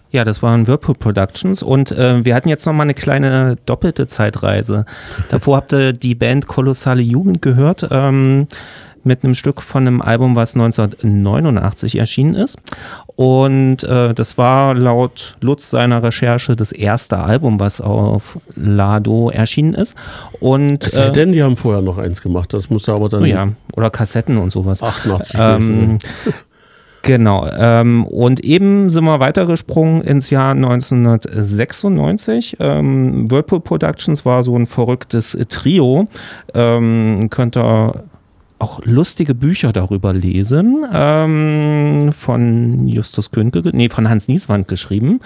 Ja, das waren Whirlpool Productions und wir hatten jetzt nochmal eine kleine doppelte Zeitreise. Davor habt ihr die Band Kolossale Jugend gehört, mit einem Stück von einem Album, was 1989 erschienen ist. Und das war laut Lutz seiner Recherche das erste Album, was auf Lado erschienen ist. Und, es sei denn, die haben vorher noch eins gemacht, das muss aber dann... Oh ja, oder Kassetten und sowas. 88 gewesen sein. Genau, und eben sind wir weitergesprungen ins Jahr 1996. Whirlpool Productions war so ein verrücktes Trio. Könnt ihr auch lustige Bücher darüber lesen, von Justus Kühnke, von Hans Nieswand geschrieben.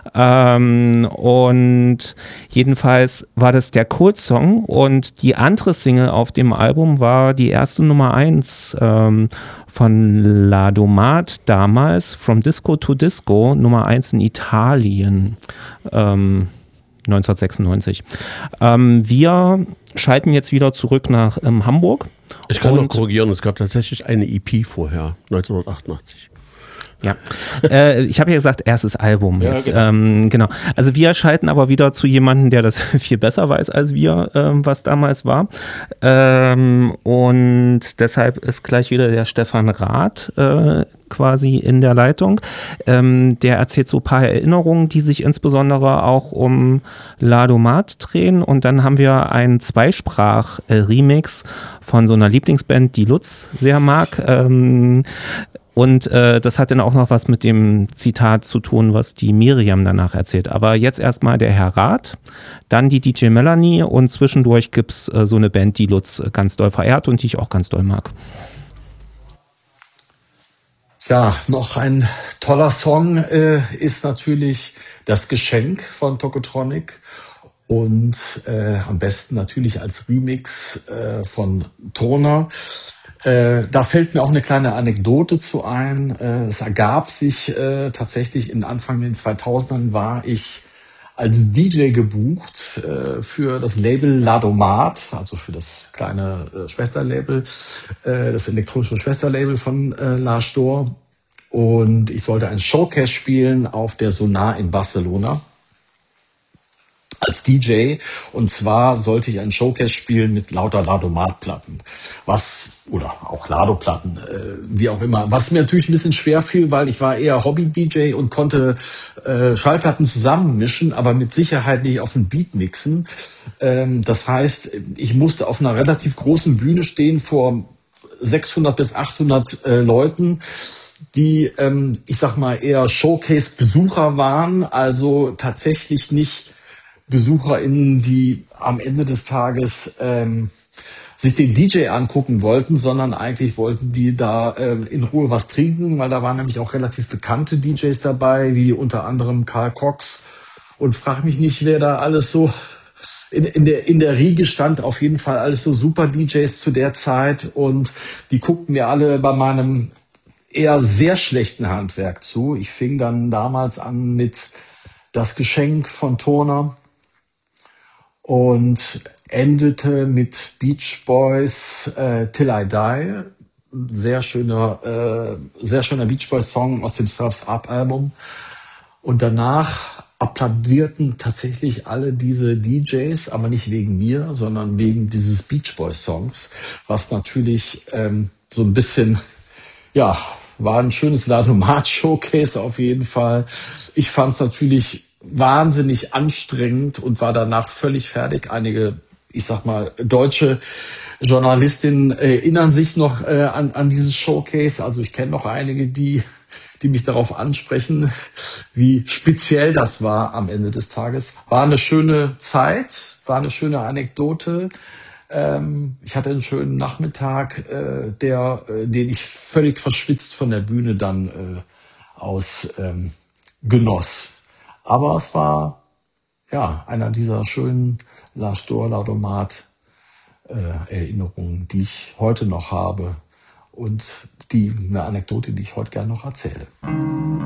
Und jedenfalls war das der Kultsong und die andere Single auf dem Album war die erste Nummer 1 von Ladomat damals, From Disco to Disco, Nummer 1 in Italien. 1996. Wir schalten jetzt wieder zurück nach Hamburg. Ich kann noch korrigieren, es gab tatsächlich eine EP vorher, 1988. Ja, ich habe ja gesagt, erstes Album jetzt. Ja, genau. Also wir schalten aber wieder zu jemandem, der das viel besser weiß als wir, was damals war. Und deshalb ist gleich wieder der Stefan Rath quasi in der Leitung. Der erzählt so ein paar Erinnerungen, die sich insbesondere auch um Ladomat drehen. Und dann haben wir einen Zweisprach-Remix von so einer Lieblingsband, die Lutz sehr mag. Und das hat dann auch noch was mit dem Zitat zu tun, was die Miriam danach erzählt. Aber jetzt erstmal der Herr Rath, dann die DJ Melanie und zwischendurch gibt es so eine Band, die Lutz ganz doll verehrt und die ich auch ganz doll mag. Ja, noch ein toller Song ist natürlich Das Geschenk von Tokotronic und am besten natürlich als Remix von Turner. Da fällt mir auch eine kleine Anekdote zu ein. Es ergab sich tatsächlich in Anfang den 2000ern war ich als DJ gebucht für das Label Ladomat, also für das kleine Schwesterlabel, das elektronische Schwesterlabel von Lars Storr. Und ich sollte ein Showcase spielen auf der Sonar in Barcelona als DJ. Und zwar sollte ich ein Showcase spielen mit lauter Ladomat-Platten. Oder auch Lado-Platten, wie auch immer. Was mir natürlich ein bisschen schwer fiel, weil ich war eher Hobby-DJ und konnte Schallplatten zusammenmischen, aber mit Sicherheit nicht auf den Beat mixen. Das heißt, ich musste auf einer relativ großen Bühne stehen vor 600 bis 800 Leuten, die, ich sag mal, eher Showcase-Besucher waren, also tatsächlich nicht BesucherInnen, die am Ende des Tages sich den DJ angucken wollten, sondern eigentlich wollten die da in Ruhe was trinken, weil da waren nämlich auch relativ bekannte DJs dabei, wie unter anderem Carl Cox und frag mich nicht, wer da alles so in der Riege stand. Auf jeden Fall alles so super DJs zu der Zeit und die guckten mir alle bei meinem eher sehr schlechten Handwerk zu. Ich fing dann damals an mit Das Geschenk von Turner und endete mit Beach Boys Till I Die. Sehr schöner Beach Boys Song aus dem Surf's Up Album. Und danach applaudierten tatsächlich alle diese DJs, aber nicht wegen mir, sondern wegen dieses Beach Boys Songs, was natürlich so ein bisschen, ja, war ein schönes Ladomat-Showcase auf jeden Fall. Ich fand es natürlich wahnsinnig anstrengend und war danach völlig fertig. Einige, ich sag mal, deutsche Journalistinnen erinnern sich noch an dieses Showcase. Also ich kenne noch einige, die mich darauf ansprechen, wie speziell das war am Ende des Tages. War eine schöne Zeit, war eine schöne Anekdote. Ich hatte einen schönen Nachmittag, den ich völlig verschwitzt von der Bühne dann aus genoss. Aber es war ja einer dieser schönen Lars Storr Ladomat Erinnerungen, die ich heute noch habe und eine Anekdote, die ich heute gerne noch erzähle.